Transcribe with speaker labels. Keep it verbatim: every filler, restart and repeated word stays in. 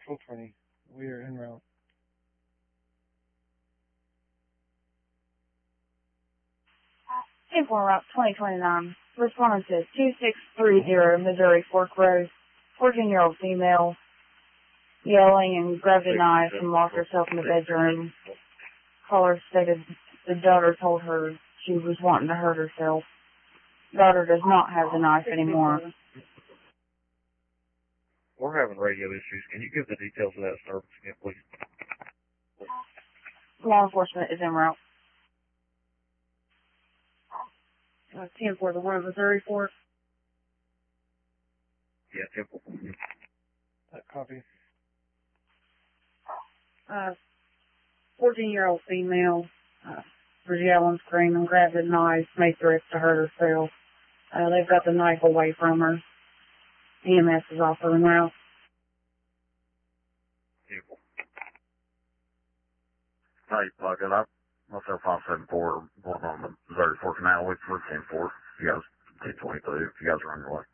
Speaker 1: twelve twenty. We are en route.
Speaker 2: ten four Route twenty twenty-nine. Responding to two six three zero Missouri Fork Road. fourteen-year-old female yelling and grabbed a knife and locked herself in the bedroom. Caller stated the daughter told her she was wanting to hurt herself. Daughter does not have the knife anymore.
Speaker 3: We're having radio issues. Can you give the details of that service again, please?
Speaker 2: Law enforcement is en route.
Speaker 4: Uh, ten four, the one in Missouri Fork.
Speaker 3: Yeah, Temple.
Speaker 1: Uh, copy.
Speaker 4: Uh, fourteen-year-old female uh, was yelling, screaming, grabbed a knife, made threats to hurt herself. Uh, they've got the knife away from her. E M S is also en route.
Speaker 3: Temple.
Speaker 5: Hey, plug it up. Myself, five seven four, one on the Missouri Fork Canal, week for ten four. You guys, ten twenty-two, if you guys are on your way.